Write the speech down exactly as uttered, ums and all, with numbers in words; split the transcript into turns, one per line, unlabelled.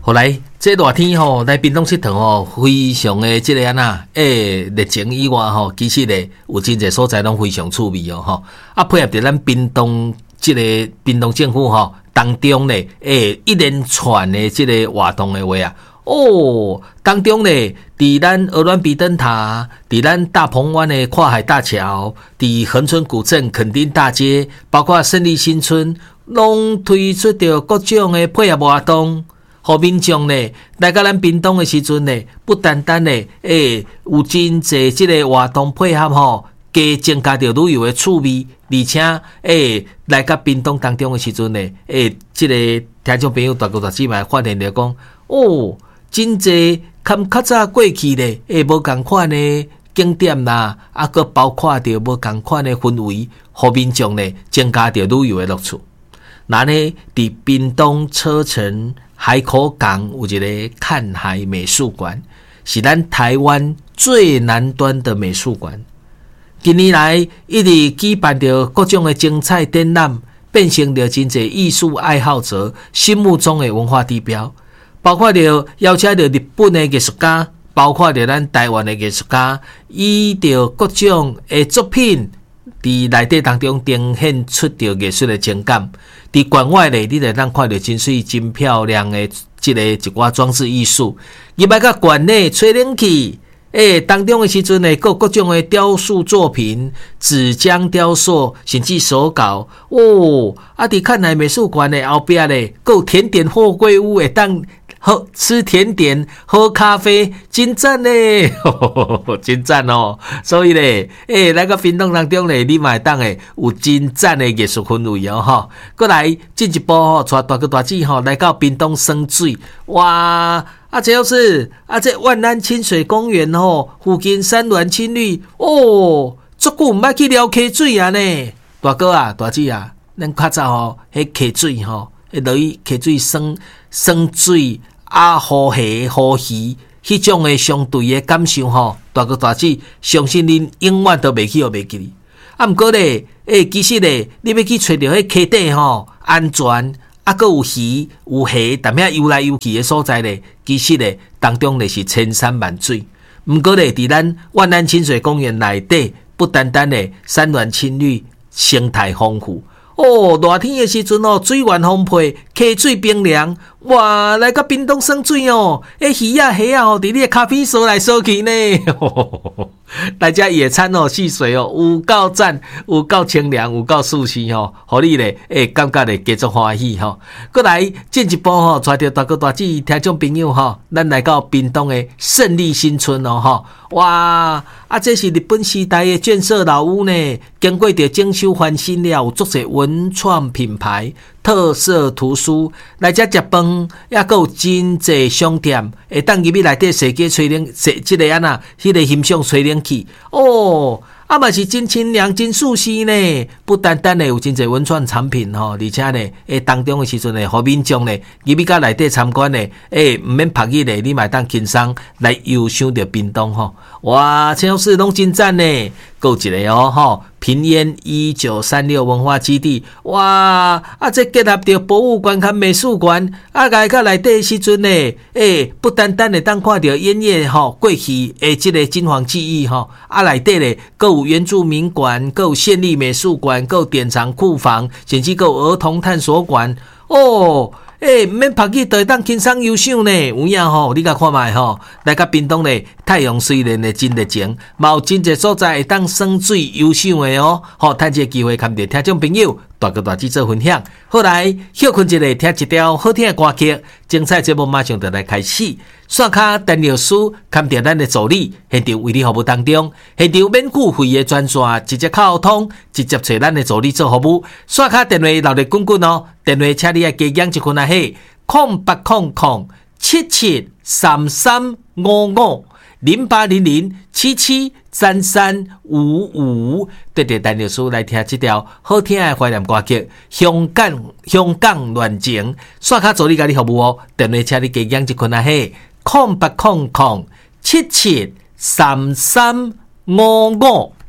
后来这热天吼，来屏东佚佗吼，非常的即个安那，诶，热情以外吼，其实咧有真侪所在拢非常趣味哦吼。啊，配合着咱屏东即个屏东政府吼当中咧，诶，一连串的即个活动的话啊，哦，当中咧，伫咱鹅銮鼻灯塔，伫咱大鹏湾的跨海大桥，伫恒春古镇垦丁大街，包括胜利新村，拢推出着各种的配合活动。互民众呢来到咱屏东的时阵呢，不单单呢，诶、欸、有真侪即个活动配合吼，加增加着旅游的趣味，而且诶、欸、来到屏东当中的时阵呢，诶、欸、即、這個听众朋友大哥大姐嘛发现着讲，哦，真侪较较早过去咧，诶无共款的景点啦，啊个包括着无共款的氛围，互民众呢增加着旅游的乐趣。那呢，伫屏东车城海口港有一个看海美术馆，是咱台湾最南端的美术馆。近年来一直举办着各种的精彩展览，变成着真侪艺术爱好者心目中的文化地标，包括着邀请着日本的艺术家，包括着咱台湾的艺术家，以着各种的作品伫内底当中呈现出着艺术的情感。伫馆外咧，你就当看到真水、真漂亮的即个一寡装置艺术。入来到馆内吹冷气，诶，当中的时阵呢，各各种的雕塑作品、纸浆雕塑，甚至手稿。哦，啊，伫看来美术馆的后壁咧，有甜点货柜屋会当喝吃甜点、喝咖啡，真赞咧，真赞哦！所以咧，诶、欸，来个屏东当中咧，你嘛会当诶有真赞的艺术氛围哦，吼！过来进一步吼，带大哥大姐吼来到屏东生水，哇！啊，这就是啊，这万安清水公园吼，附近山峦青绿哦，足久毋捌去撩溪水啊呢，大哥啊，大姐啊，咱较早吼，迄溪水吼，迄落去溪水生生水。啊，好虾好鱼，迄种诶相对诶感受吼，大哥大姐，相信恁永远都袂去又袂记哩。啊，毋过咧，诶、欸，其实咧，你要去找着迄溪底吼，安全，啊，佮有鱼有虾，淡遐游来游去诶所在咧，其实咧当中咧是千山万水。毋过咧，伫咱万安清水公园内底，不单单咧山峦青绿，生态丰富。哦，热天的时阵哦，水源丰沛，溪水冰凉，哇！来到屏东生水哦，迄鱼啊、虾啊，哦，伫你的咖啡所来所去呢。大家野餐哦，戏水哦，有够赞，有够清凉，有够舒适哦，互你咧，诶，感觉咧加足欢喜吼。过来进一步吼，带着大哥大姐听众朋友吼，咱来到屏东的胜利新村哦，吼，哇！啊，这是日本时代的建设老屋呢，经过着整修翻新了，有足侪文创品牌、特色图书来遮食饭，也阁有真侪商店，会当入去内底踅街吹冷，踅即个安那，迄个欣赏吹冷气哦。啊嘛是真清凉真舒适呢，不单单呢有真侪文创产品吼，而且呢，诶当中的时阵呢，互民众呢入去到内底参观呢，诶毋免拍日呢，你嘛当轻松来游赏着屏东吼，哇，陈老师拢真赞呢，够一个哦吼，平烟一九三六文化基地，哇，啊这结合着博物馆和美术馆，啊来到内底的时阵呢，诶不单单的当看到烟叶吼过去诶即个金黄记忆吼，啊内底咧够。有原住民馆，够县立美术馆，够典藏库房，甚至够儿童探索馆哦。诶，毋免拍去，就会当轻松游赏呢。有影吼，你甲看卖吼，来到屏东咧，太阳虽然咧真热情，嘛有真侪所在会当耍水游赏的哦。好，趁这个机会，看着听众朋友大哥大姐做分享。好来，休困一下，听一条好听的歌曲。精彩节目马上就来开始。线卡陈律师看着咱的助理，现场为你服务当中，现场免付费的专线，直接靠通，直接找咱的助理做服务。线卡电话留咧滚滚哦，电话请你啊加减一分啊嘿，空八空空七七三三五五零八零零七七三三五五，对着陈律师来听这条好听的怀念歌曲《香港香港恋情》。线卡助理甲你服务哦，电话请你加减一分啊嘿。空八空空七七三三五五。